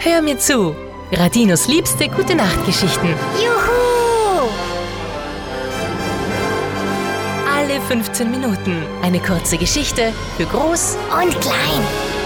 Hör mir zu. Radinos liebste Gute-Nacht-Geschichten. Juhu! Alle 15 Minuten eine kurze Geschichte für Groß Und klein.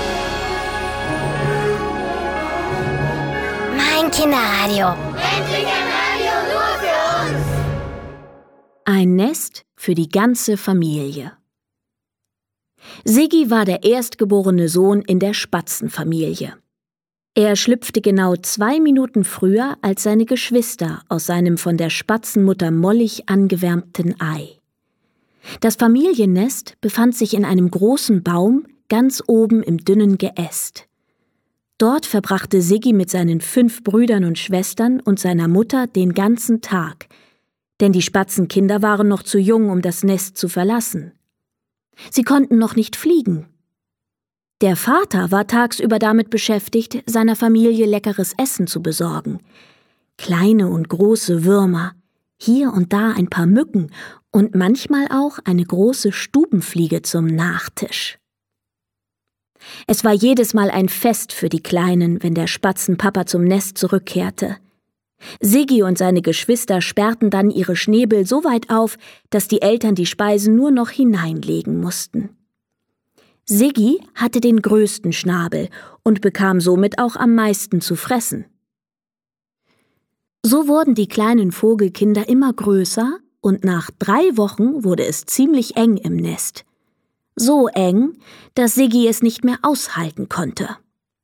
Mein Kinderradio. Endlich ein Radio nur für uns! Ein Nest für die ganze Familie. Siggi war der erstgeborene Sohn in der Spatzenfamilie. Er schlüpfte genau 2 Minuten früher als seine Geschwister aus seinem von der Spatzenmutter mollig angewärmten Ei. Das Familiennest befand sich in einem großen Baum ganz oben im dünnen Geäst. Dort verbrachte Siggi mit seinen 5 Brüdern und Schwestern und seiner Mutter den ganzen Tag, denn die Spatzenkinder waren noch zu jung, um das Nest zu verlassen. Sie konnten noch nicht fliegen. Der Vater war tagsüber damit beschäftigt, seiner Familie leckeres Essen zu besorgen. Kleine und große Würmer, hier und da ein paar Mücken und manchmal auch eine große Stubenfliege zum Nachtisch. Es war jedes Mal ein Fest für die Kleinen, wenn der Spatzenpapa zum Nest zurückkehrte. Siggi und seine Geschwister sperrten dann ihre Schnäbel so weit auf, dass die Eltern die Speisen nur noch hineinlegen mussten. Siggi hatte den größten Schnabel und bekam somit auch am meisten zu fressen. So wurden die kleinen Vogelkinder immer größer und nach 3 Wochen wurde es ziemlich eng im Nest. So eng, dass Siggi es nicht mehr aushalten konnte.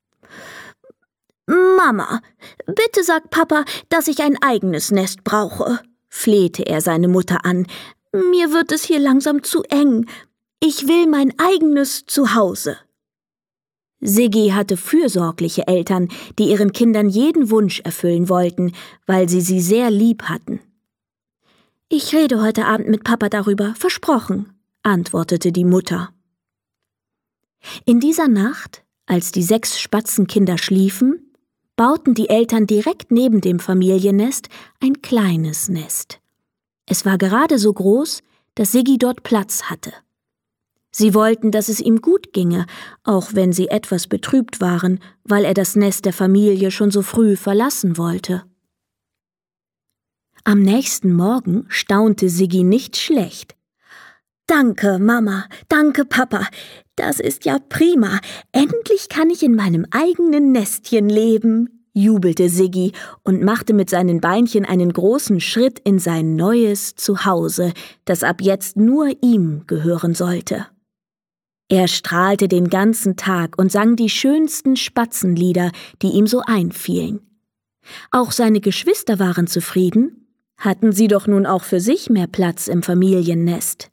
»Mama, bitte sag Papa, dass ich ein eigenes Nest brauche«, flehte er seine Mutter an. »Mir wird es hier langsam zu eng. Ich will mein eigenes Zuhause.« Siggi hatte fürsorgliche Eltern, die ihren Kindern jeden Wunsch erfüllen wollten, weil sie sehr lieb hatten. »Ich rede heute Abend mit Papa darüber, versprochen«, antwortete die Mutter. In dieser Nacht, als die 6 Spatzenkinder schliefen, bauten die Eltern direkt neben dem Familiennest ein kleines Nest. Es war gerade so groß, dass Siggi dort Platz hatte. Sie wollten, dass es ihm gut ginge, auch wenn sie etwas betrübt waren, weil er das Nest der Familie schon so früh verlassen wollte. Am nächsten Morgen staunte Siggi nicht schlecht. »Danke, Mama, danke, Papa, das ist ja prima. Endlich kann ich in meinem eigenen Nestchen leben«, jubelte Siggi und machte mit seinen Beinchen einen großen Schritt in sein neues Zuhause, das ab jetzt nur ihm gehören sollte. Er strahlte den ganzen Tag und sang die schönsten Spatzenlieder, die ihm so einfielen. Auch seine Geschwister waren zufrieden, hatten sie doch nun auch für sich mehr Platz im Familiennest.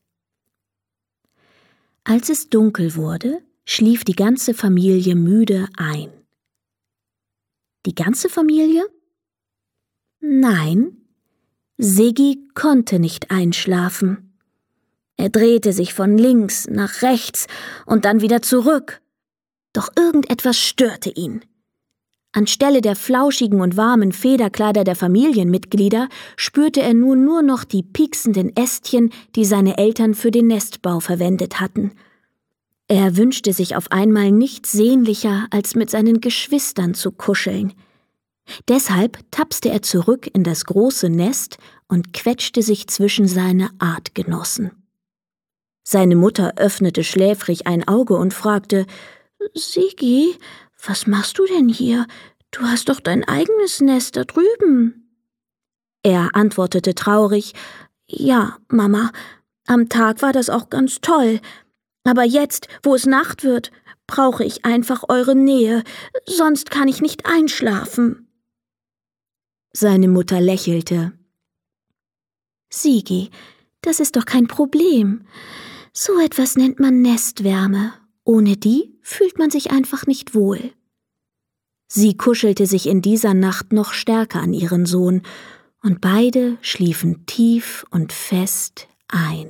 Als es dunkel wurde, schlief die ganze Familie müde ein. Die ganze Familie? Nein, Siggi konnte nicht einschlafen. Er drehte sich von links nach rechts und dann wieder zurück. Doch irgendetwas störte ihn. Anstelle der flauschigen und warmen Federkleider der Familienmitglieder spürte er nun nur noch die pieksenden Ästchen, die seine Eltern für den Nestbau verwendet hatten. Er wünschte sich auf einmal nichts sehnlicher, als mit seinen Geschwistern zu kuscheln. Deshalb tapste er zurück in das große Nest und quetschte sich zwischen seine Artgenossen. Seine Mutter öffnete schläfrig ein Auge und fragte: »Siggi, was machst du denn hier? Du hast doch dein eigenes Nest da drüben.« Er antwortete traurig: »Ja, Mama, am Tag war das auch ganz toll. Aber jetzt, wo es Nacht wird, brauche ich einfach eure Nähe, sonst kann ich nicht einschlafen.« Seine Mutter lächelte. »Siggi, das ist doch kein Problem. So etwas nennt man Nestwärme. Ohne die fühlt man sich einfach nicht wohl.« Sie kuschelte sich in dieser Nacht noch stärker an ihren Sohn, und beide schliefen tief und fest ein.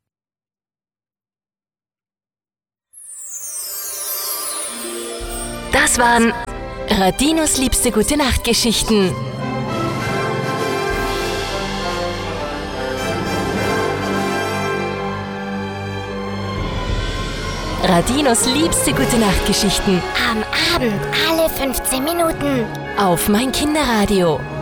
Das waren Radinos liebste Gute-Nacht-Geschichten. Radinos liebste Gute-Nacht-Geschichten. Am Abend alle 15 Minuten. Auf mein Kinderradio.